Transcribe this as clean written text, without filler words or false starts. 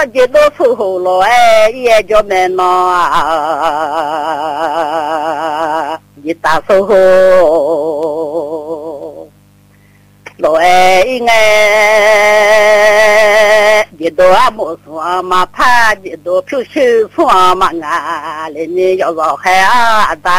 几多时候了哎，也叫门呐，你打手后，老哎应该几多么说嘛，怕几多표시说嘛啊，你要老海啊打